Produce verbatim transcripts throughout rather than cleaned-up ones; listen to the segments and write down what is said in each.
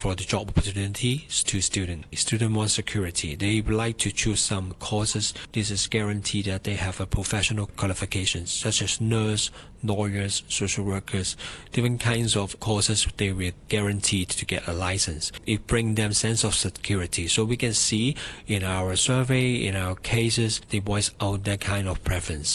For the job opportunities to students, student want security. They would like to choose some courses. This is guaranteed that they have a professional qualifications such as nurse, lawyers, social workers, different kinds of courses. They will guaranteed to get a license. It brings them sense of security. So we can see in our survey, in our cases, they voice out that kind of preference.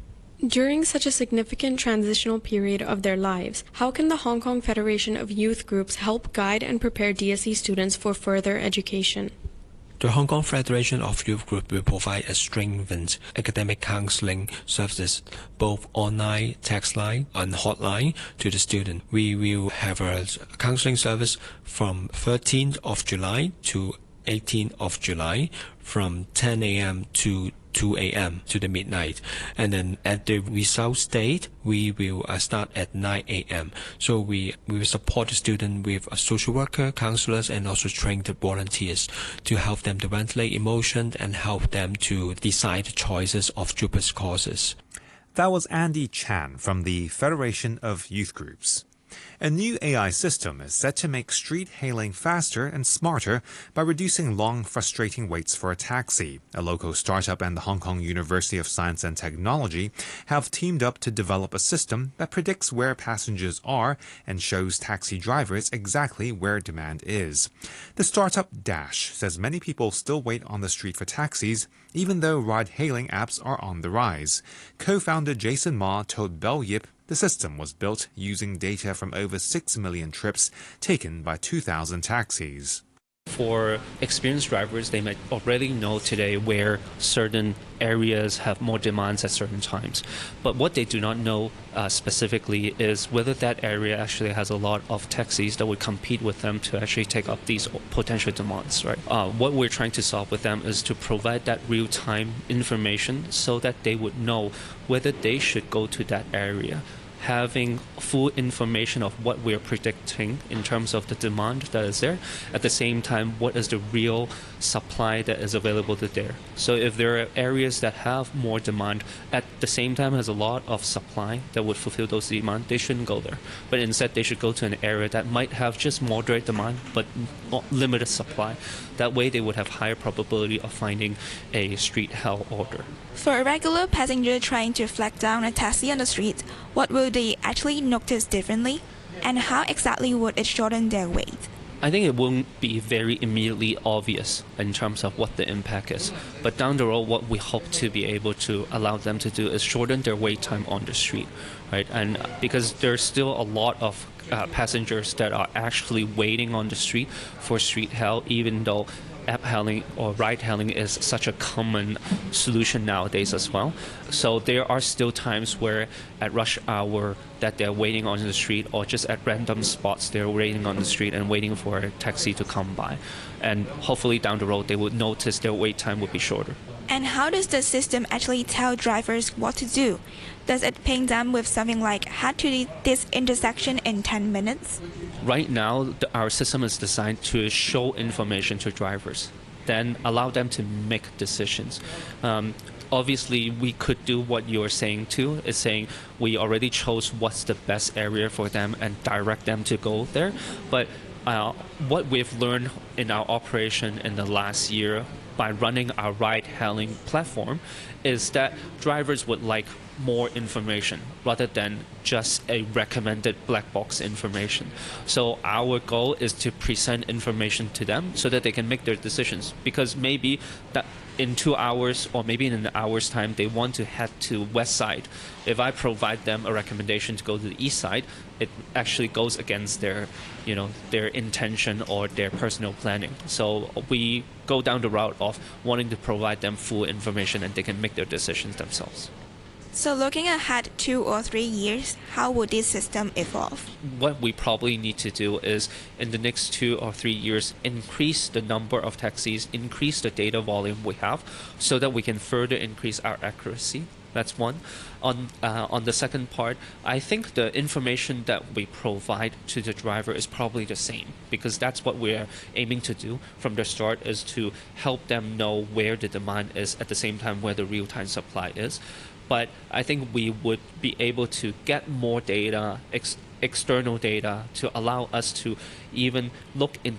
During such a significant transitional period of their lives, how can the Hong Kong Federation of Youth Groups help guide and prepare D S E students for further education? The Hong Kong Federation of Youth Group will provide a strengthened academic counseling services, both online, text line, and hotline to the student. We will have a counseling service from thirteenth of July to eighteenth of July from ten A M to two A M to the midnight, and then at the results date we will uh, start at nine A M So we, we will support the student with a social worker, counselors, and also trained volunteers to help them to ventilate emotion and help them to decide the choices of JUPAS courses. That was Andy Chan from the Federation of Youth Groups. A new A I system is set to make street hailing faster and smarter by reducing long, frustrating waits for a taxi. A local startup and the Hong Kong University of Science and Technology have teamed up to develop a system that predicts where passengers are and shows taxi drivers exactly where demand is. The startup Dash says many people still wait on the street for taxis, even though ride-hailing apps are on the rise. Co-founder Jason Ma told Bell Yip the system was built using data from over six million trips taken by two thousand taxis. For experienced drivers, they might already know today where certain areas have more demands at certain times. But what they do not know uh, specifically is whether that area actually has a lot of taxis that would compete with them to actually take up these potential demands. Right? Uh, what we're trying to solve with them is to provide that real-time information so that they would know whether they should go to that area, having full information of what we're predicting in terms of the demand that is there. At the same time, what is the real supply that is available to there. So if there are areas that have more demand, at the same time has a lot of supply that would fulfill those demands, they shouldn't go there. But instead, they should go to an area that might have just moderate demand, but not limited supply. That way, they would have higher probability of finding a street hail order. For a regular passenger trying to flag down a taxi on the street, what will they actually notice differently? And how exactly would it shorten their wait? I think it won't be very immediately obvious in terms of what the impact is. But down the road, what we hope to be able to allow them to do is shorten their wait time on the street, right? And because there's still a lot of uh, passengers that are actually waiting on the street for street hail, even though app hailing or ride hailing is such a common solution nowadays as well. So there are still times where at rush hour that they're waiting on the street, or just at random spots they're waiting on the street and waiting for a taxi to come by. And hopefully down the road they would notice their wait time would be shorter. And how does the system actually tell drivers what to do? Does it ping them with something like head to this intersection in ten minutes? Right now, the, our system is designed to show information to drivers, then allow them to make decisions. Um, obviously, we could do what you're saying too, is saying we already chose what's the best area for them and direct them to go there. But uh, what we've learned in our operation in the last year by running our ride-hailing platform is that drivers would like more information rather than just a recommended black box information. So our goal is to present information to them so that they can make their decisions, because maybe that in two hours or maybe in an hour's time they want to head to west side. If I provide them a recommendation to go to the east side, it actually goes against their, you know, their intention or their personal planning. So we go down the route of wanting to provide them full information and they can make their decisions themselves. So looking ahead two or three years, how will this system evolve? What we probably need to do is, in the next two or three years, increase the number of taxis, increase the data volume we have, so that we can further increase our accuracy. That's one. On uh, on the second part, I think the information that we provide to the driver is probably the same, because that's what we're aiming to do from the start, is to help them know where the demand is at the same time where the real-time supply is. But I think we would be able to get more data, ex external data to allow us to even look in